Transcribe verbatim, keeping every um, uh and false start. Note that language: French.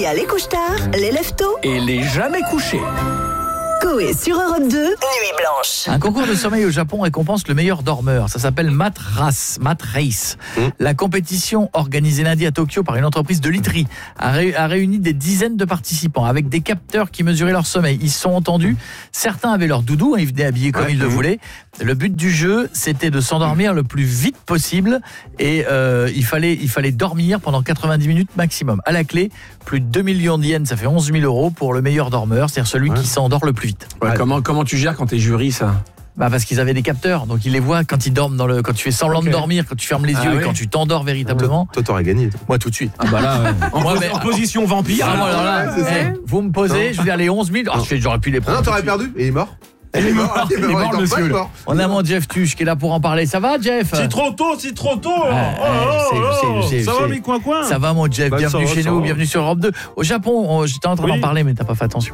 a les couche-tard, les lève-tôt Et les jamais couchés. Coé sur Europe deux, Nuit Blanche. Un concours de sommeil au Japon récompense le meilleur dormeur. Ça s'appelle Mat Race. Mat Race. Mmh. La compétition organisée lundi à Tokyo par une entreprise de literie a, ré- a réuni des dizaines de participants avec des capteurs qui mesuraient leur sommeil. Ils se sont entendus. Certains avaient leur doudou, hein, ils venaient habillés comme ouais, ils mmh. le voulaient. Le but du jeu, c'était de s'endormir le plus vite possible et euh, il fallait il fallait dormir pendant quatre-vingt-dix minutes maximum. À la clé, plus de deux millions de yens, ça fait onze mille euros pour le meilleur dormeur, c'est-à-dire celui ouais. qui s'endort le plus vite. Ouais, comment, comment tu gères quand t'es jury, ça ? Bah parce qu'ils avaient des capteurs, donc ils les voient quand ils dorment dans le, quand tu fais semblant okay. de dormir, quand tu fermes les ah yeux oui. et quand tu t'endors véritablement. Toi, toi t'aurais gagné. Toi. Moi tout de suite. Ah bah là, ouais. en, Moi, pos- mais, en position vampire. Ah, alors là, ouais, hey, vous me posez, non. je veux dire les onze mille. Oh, j'aurais pu les prendre. Non, t'aurais perdu et il est mort. Il est mort, il est mort, il est mort, monsieur. Il est mort. On a mon Jeff Tuche qui est là pour en parler. Ça va, Jeff ? C'est trop tôt, c'est trop tôt. Ah, oh, oh, je sais, je sais, je sais, ça je sais. va, mes coins-coins ? Ça va, mon Jeff. Bah, bienvenue va, chez nous, va. bienvenue sur Europe deux. Au Japon, on, j'étais en train oui. d'en parler, mais t'as pas fait attention.